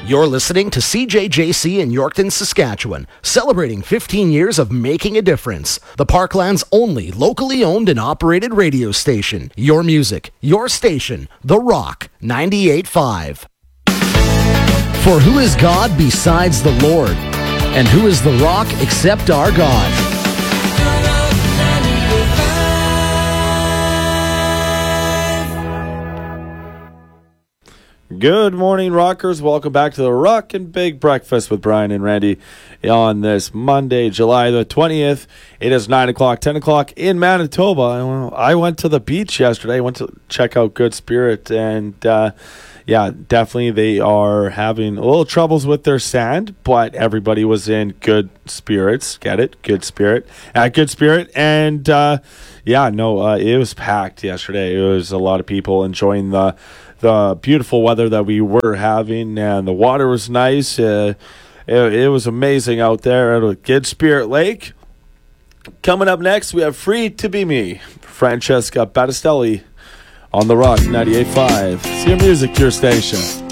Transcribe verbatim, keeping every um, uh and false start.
You're listening to C J J C in Yorkton, Saskatchewan, celebrating fifteen years of making a difference. The Parkland's only locally owned and operated radio station. Your music, your station, The Rock, ninety-eight point five. For who is God besides the Lord? And who is the Rock except our God? Good morning, Rockers. Welcome back to the Rock and Big Breakfast with Brian and Randy on this Monday, July the twentieth. It is nine o'clock, ten o'clock in Manitoba. I went to the beach yesterday. I went to check out Good Spirit, and uh, yeah, definitely they are having a little troubles with their sand, but everybody was in good spirits. Get it? Good Spirit. At Good Spirit. And uh, yeah, no, uh, it was packed yesterday. It was a lot of people enjoying the the beautiful weather that we were having, and the water was nice. Uh, it, it was amazing out there at Good Spirit Lake. Coming up next, we have Free to Be Me, Francesca Battistelli on The Rock ninety-eight point five. It's your music, your station.